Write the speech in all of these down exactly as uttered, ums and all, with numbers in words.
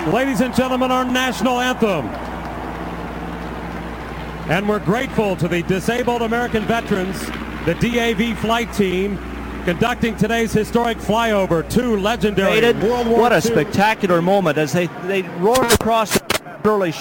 ladies and gentlemen, our national anthem. And we're grateful to the Disabled American Veterans, the D A V flight team, conducting today's historic flyover to legendary Rated. World War What a Two. spectacular moment as they, they roared across the early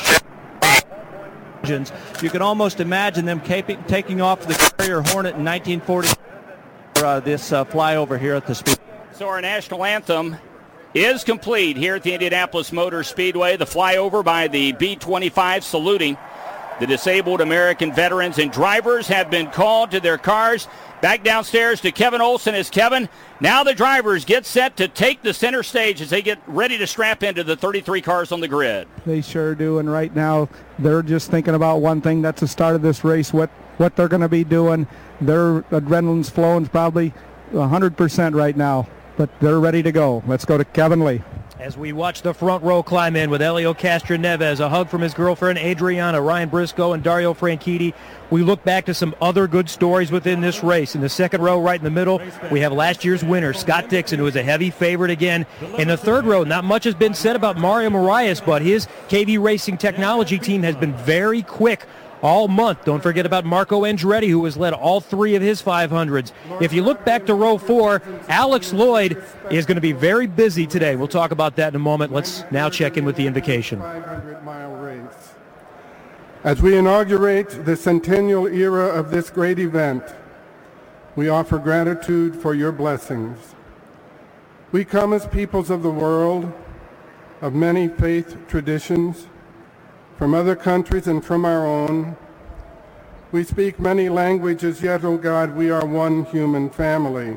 engines. You can almost imagine them caping, taking off the Carrier Hornet in nineteen forty for uh, this uh, flyover here at the speed. So our national anthem is complete here at the Indianapolis Motor Speedway. The flyover by the B twenty-five saluting the disabled American veterans, and drivers have been called to their cars. Back downstairs to Kevin Olson as Kevin. Now the drivers get set to take the center stage as they get ready to strap into the thirty-three cars on the grid. They sure do, and right now they're just thinking about one thing. That's the start of this race, what, what they're going to be doing. Their adrenaline's flowing probably one hundred percent right now, but they're ready to go. Let's go to Kevin Lee. As we watch the front row climb in with Elio Castroneves, a hug from his girlfriend Adriana, Ryan Briscoe, and Dario Franchitti, we look back to some other good stories within this race. In the second row, right in the middle, we have last year's winner, Scott Dixon, who is a heavy favorite again. In the third row, not much has been said about Mario Moraes, but his K V Racing Technology team has been very quick all month. Don't forget about Marco Andretti, who has led all three of his five hundreds. If you look back to row four, Alex Lloyd is going to be very busy today. We'll talk about that in a moment. Let's now check in with the invocation. five hundred mile race. As we inaugurate the centennial era of this great event, we offer gratitude for your blessings. We come as peoples of the world, of many faith traditions, from other countries and from our own. We speak many languages, yet, O God, we are one human family.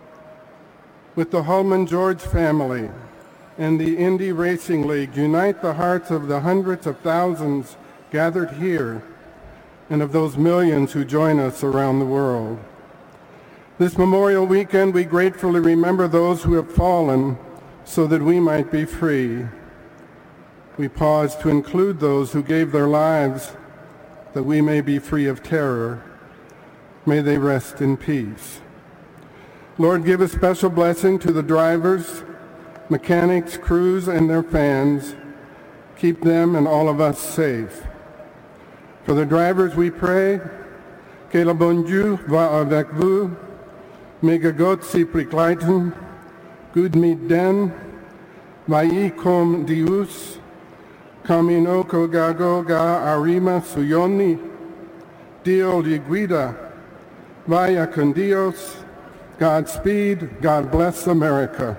With the Holman George family and the Indy Racing League, unite the hearts of the hundreds of thousands gathered here and of those millions who join us around the world. This Memorial Weekend, we gratefully remember those who have fallen so that we might be free. We pause to include those who gave their lives that we may be free of terror. May they rest in peace. Lord, give a special blessing to the drivers, mechanics, crews, and their fans. Keep them and all of us safe. For the drivers we pray, que le bon Dieu va avec vous, mega Gott sie begleiten, gut mit den, vai com Deus, Camino Cogago ga Arima Suyoni, Dio li guida, vaya con Dios, Godspeed, God bless America.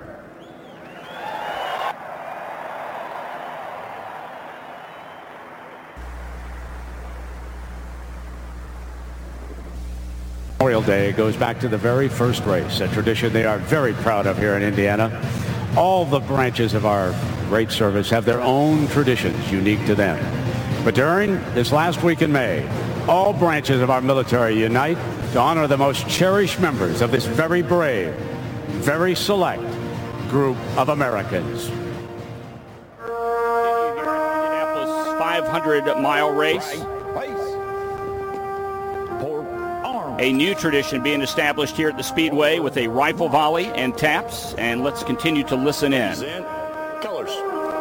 Memorial Day goes back to the very first race, a tradition they are very proud of here in Indiana. All the branches of our great service have their own traditions unique to them. But during this last week in May, all branches of our military unite to honor the most cherished members of this very brave, very select group of Americans. Indianapolis five hundred mile race. A new tradition being established here at the Speedway with a rifle volley and taps. And let's continue to listen in. Colors.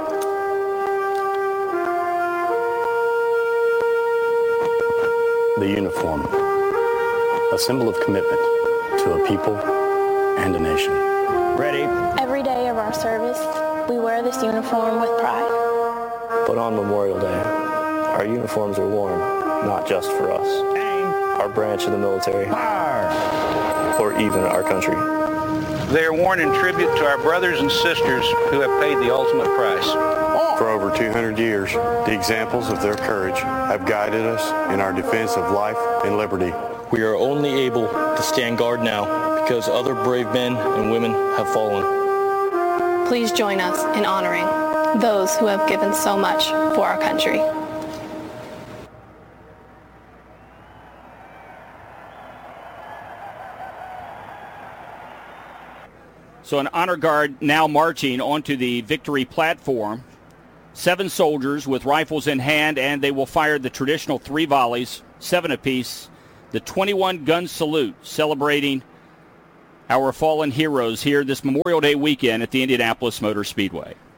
The uniform, a symbol of commitment to a people and a nation. Ready. Every day of our service, we wear this uniform with pride. But on Memorial Day, our uniforms are worn not just for us, our branch of the military, or even our country. They are worn in tribute to our brothers and sisters who have paid the ultimate price. For over two hundred years, the examples of their courage have guided us in our defense of life and liberty. We are only able to stand guard now because other brave men and women have fallen. Please join us in honoring those who have given so much for our country. So an honor guard now marching onto the victory platform. Seven soldiers with rifles in hand, and they will fire the traditional three volleys, seven apiece. The twenty-one gun salute celebrating our fallen heroes here this Memorial Day weekend at the Indianapolis Motor Speedway.